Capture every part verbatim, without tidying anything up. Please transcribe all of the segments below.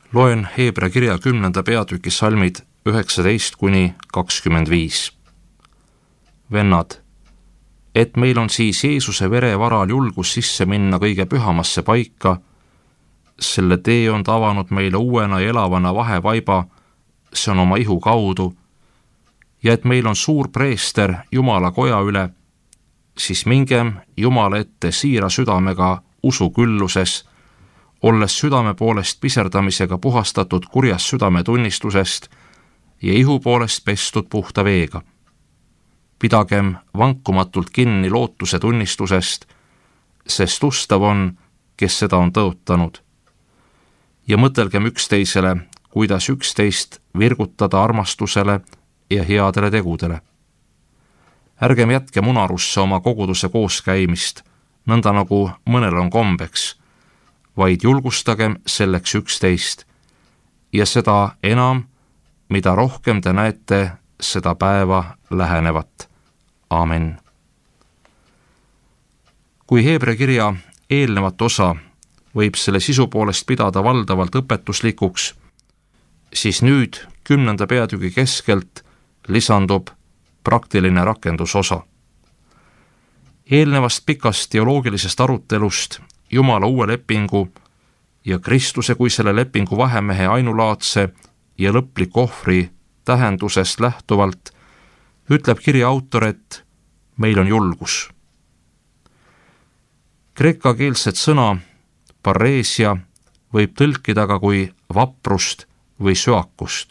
Loen Heebra kirja kümnenda peatüki salmid üheksateist kuni kakskümmend viis. Vennad, et meil on siis Jeesuse vere varal julgus sisse minna kõige pühamasse paika, selle tee on ta avanud meile uuena ja elavana vahevaiba, see on oma ihu kaudu, ja et meil on suur preester Jumala koja üle, siis mingem Jumala ette siira südamega usu külluses, olles südame poolest piserdamisega puhastatud kurjast südametunnistusest ja ihu poolest pestud puhta veega. Pidagem vankumatult kinni lootuse tunnistusest, sest ustav on, kes seda on tõotanud. Ja mõtelgem üksteisele, kuidas üksteist virgutada armastusele ja headele tegudele. Ärgem jätkem unarusse oma koguduse kooskäimist, nõnda nagu mõnel on kombeks, vaid julgustagem selleks üksteist ja seda enam, mida rohkem te näete seda päeva lähenevat. Amen. Kui Heebra kirja eelnevat osa võib selle sisu poolest pidada valdavalt õpetuslikuks, siis nüüd kümnenda peatüki keskelt lisandub praktiline rakendusosa. Eelnevast pikast teoloogilisest arutelust Jumala uue lepingu ja Kristuse kui selle lepingu vahemehe ainulaadse ja lõpliku ohvri tähendusest lähtuvalt ütleb kirja autor, et meil on julgus. Kreekakeelset sõna pareesia võib tõlkida ka kui vaprust või söakust.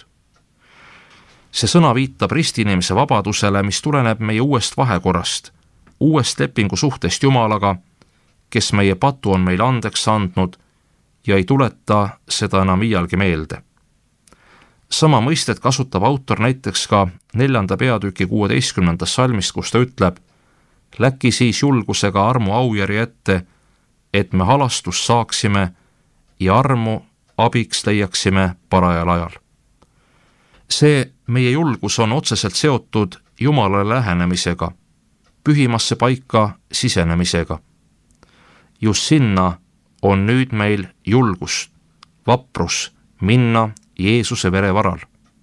See sõna viitab ristiinimese vabadusele, mis tuleneb meie uuest vahekorrast, uuest lepingu suhtest Jumalaga, kes meie patu on meile andeks andnud ja ei tuleta seda enam iialgi meelde. Sama mõistet kasutab autor näiteks ka neljanda peatüki kuueteistkümnendast salmist, kus ta ütleb, läki siis julgusega armu aujärje ette, et me halastust saaksime ja armu abiks leiaksime parajal ajal. See meie julgus on otseselt seotud Jumalale lähenemisega, pühimasse paika sisenemisega. Just sinna on nüüd meil julgus, vaprus minna Jeesuse vere varal.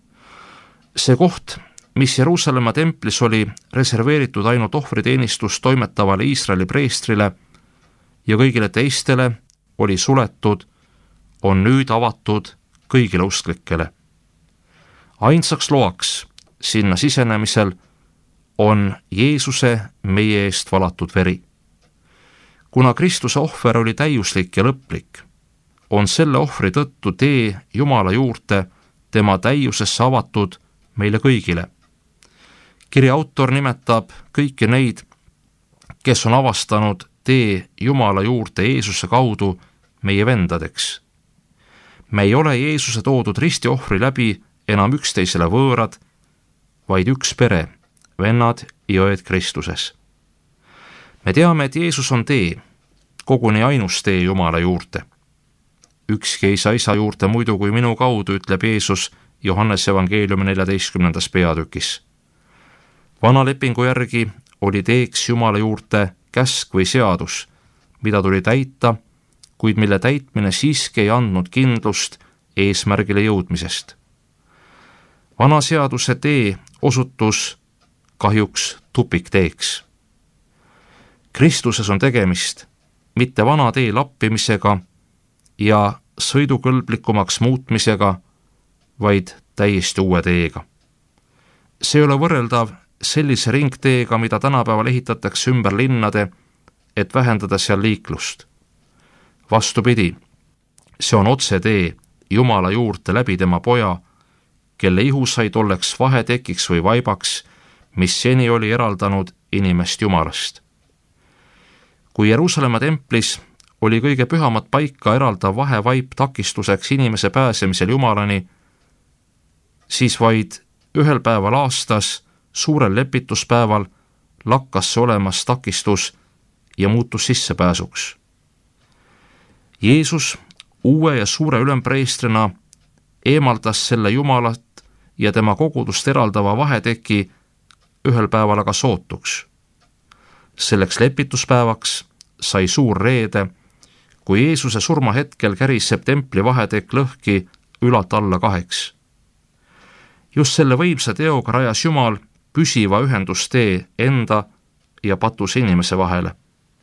See koht, mis Jeruusalemma templis oli reserveeritud ainult ohvriteenistust toimetavale Iisraeli preestrile ja kõigile teistele oli suletud, on nüüd avatud kõigile usklikele. Ainsaks loaks sinna sisenemisel on Jeesuse meie eest valatud veri. Kuna Kristuse ohver oli täiuslik ja lõplik, on selle ohvri tõttu tee Jumala juurde tema täiusesse avatud meile kõigile. Kirja autor nimetab kõiki neid, kes on avastanud tee Jumala juurde Jeesuse kaudu meie vendadeks. Me ei ole Jeesuse toodud ristiohvri läbi enam üksteisele võõrad, vaid üks pere, vennad ja õed Kristuses. Me teame, et Jeesus on tee, koguni ainus tee Jumala juurde. Ükski ei saa isa juurde muidu kui minu kaudu, ütleb Jeesus Johannese evangeeliumi neljateistkümnendas peatükis. Vana lepingu järgi oli teeks Jumala juurde käsk või seadus, mida tuli täita, kuid mille täitmine siiski ei andnud kindlust eesmärgile jõudmisest. Vana seaduse tee osutus kahjuks tupikteeks. Kristuses on tegemist mitte vana tee lappimisega ja sõidukõlblikumaks muutmisega, vaid täiesti uue teega. See ei ole võrreldav sellise ringteega, mida tänapäeval ehitatakse ümber linnade, et vähendada seal liiklust. Vastupidi, see on otsetee Jumala juurde läbi tema poja, kelle ihusaid oleks vahetekiks või vaibaks, mis seni oli eraldanud inimest Jumalast. Kui Jeruusalemma templis oli kõige pühamat paika eraldav vahevaip takistuseks inimese pääsemisel Jumalani, siis vaid ühel päeval aastas, suurel lepituspäeval, lakkas see olemas takistus ja muutus sissepääsuks. Jeesus uue ja suure ülempreestrina eemaldas selle Jumalat ja tema kogudust eraldava vaheteki ühel päeval aga sootuks. Selleks lepituspäevaks sai suur reede, kui Jeesuse surma hetkel käriseb templi vahetekk lõhki ülalt alla kaheks. Just selle võimsa teoga rajas Jumal püsiva ühendustee enda ja patuse inimese vahele.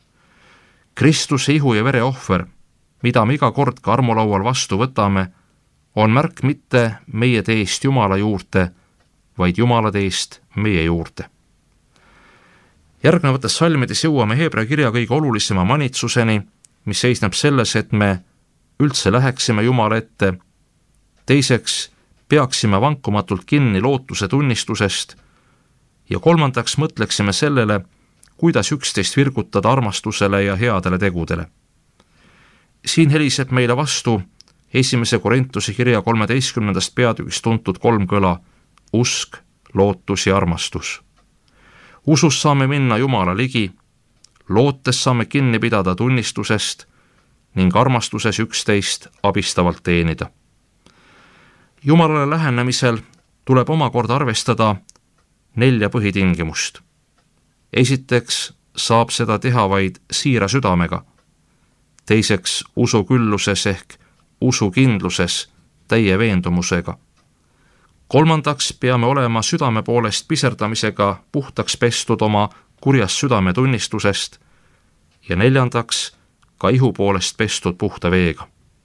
Kristuse ihu ja vere ohver, mida me iga kord ka armulaual vastu võtame, on märk mitte meie teest Jumala juurde, vaid Jumala teest meie juurde. Järgnevates salmides jõuame Heebrea kirja kõige olulisema manitsuseni, mis seisneb selles, et me üldse läheksime Jumala ette, teiseks peaksime vankumatult kinni lootuse tunnistusest ja kolmandaks mõtleksime sellele, kuidas üksteist virgutada armastusele ja headele tegudele. Siin heliseb meile vastu esimese Korintuse kirja kolmeteistkümnendast peatükist tuntud kolm kõla: usk, lootus ja armastus. Usus saame minna Jumala ligi, lootes saame kinni pidada tunnistusest ning armastuses üksteist abistavalt teenida. Jumalale lähenemisel tuleb omakorda arvestada nelja põhitingimust. Esiteks saab seda teha vaid siira südamega. Teiseks usukülluses ehk usukindluses täie veendumusega. Kolmandaks peame olema südame poolest piserdamisega puhtaks pestud oma kurjast südame tunnistusest ja neljandaks ka ihu poolest pestud puhta veega.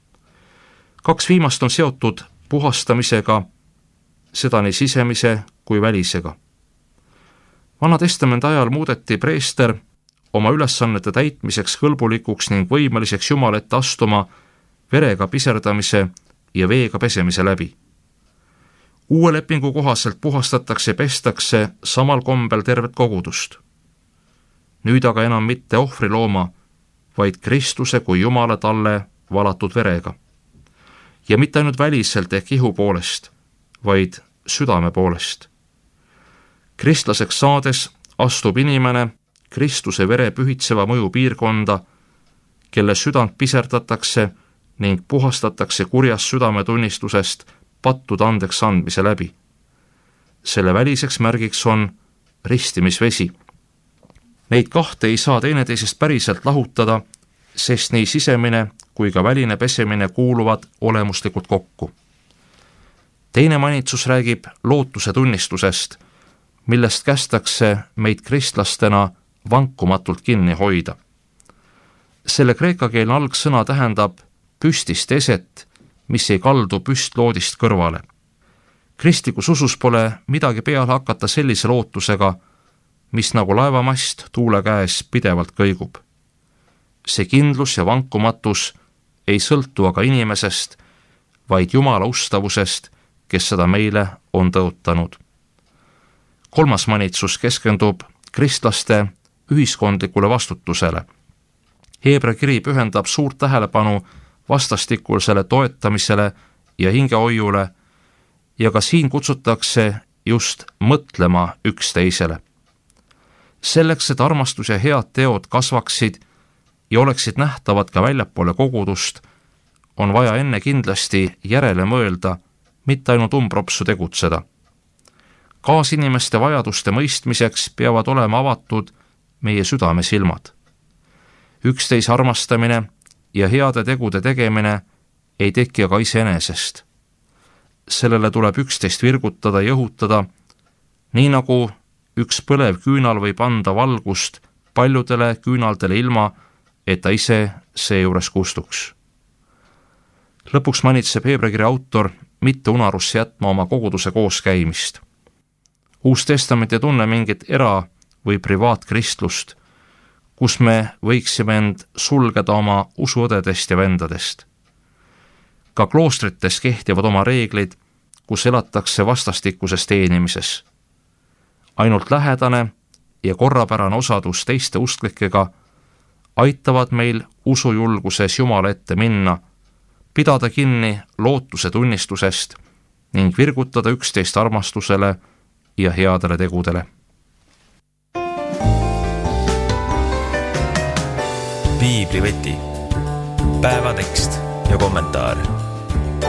Kaks viimast on seotud puhastamisega, seda nii sisemise kui välisega. Vana testamendi ajal muudeti preester oma ülesannete täitmiseks kõlbulikuks ning võimeliseks Jumala ette astuma verega piserdamise ja veega pesemise läbi. Uue lepingu kohaselt puhastatakse ja pestakse samal kombel tervet kogudust. Nüüd aga enam mitte ohvrilooma, vaid Kristuse kui Jumala talle valatud verega. Ja mitte ainult väliselt ehk ihu poolest, vaid südame poolest. Kristlaseks saades astub inimene Kristuse vere pühitseva mõju piirkonda, kelle südant piserdatakse ning puhastatakse kurjast südametunnistusest pattude andeks andmise läbi. Selle väliseks märgiks on ristimisvesi. Neid kahte ei saa teineteisest päriselt lahutada, sest nii sisemine kui ka väline pesemine kuuluvad olemuslikult kokku. Teine manitsus räägib lootuse tunnistusest, millest kästakse meid kristlastena vankumatult kinni hoida. Selle kreekakeelne algsõna tähendab püstist eset, mis ei kaldu püstloodist kõrvale. Kristlikus usus pole midagi peale hakata sellise lootusega, mis nagu laevamast tuule käes pidevalt kõigub. See kindlus ja vankumatus ei sõltu aga inimesest, vaid Jumala ustavusest, kes seda meile on tõotanud. Kolmas manitsus keskendub kristlaste ühiskondlikule vastutusele. Heebrea kiri pühendab suurt tähelepanu vastastikusele toetamisele ja hingehoiule ja ka siin kutsutakse just mõtlema üksteisele. Selleks, et armastus ja head teod kasvaksid ja oleksid nähtavad ka väljapoole kogudust, on vaja enne kindlasti järele mõelda, mitte ainult umbropsu tegutseda. Kaasinimeste vajaduste mõistmiseks peavad olema avatud meie südamesilmad. Üksteise armastamine ja heade tegude tegemine ei teki aga iseenesest. Sellele tuleb üksteist virgutada ja õhutada, nii nagu üks põlev küünal võib anda valgust paljudele küünaldele ilma, et ta ise seejuures kustuks. Lõpuks manitseb Heebrea kirja autor mitte unarusse jätma oma koguduse kooskäimist. Uus testament ei tunne mingit era- või privaatkristlust, kus me võiksime end sulgeda oma usuõdedest ja vendadest. Ka kloostrites kehtivad oma reeglid, kus elatakse vastastikuses teenimises. Ainult lähedane ja korrapärane osadus teiste usklikega aitavad meil usujulguses Jumala ette minna, pidada kinni lootuse tunnistusest ning virgutada üksteist armastusele ja headele tegudele. Piibliveti, päevatekst ja kommentaar.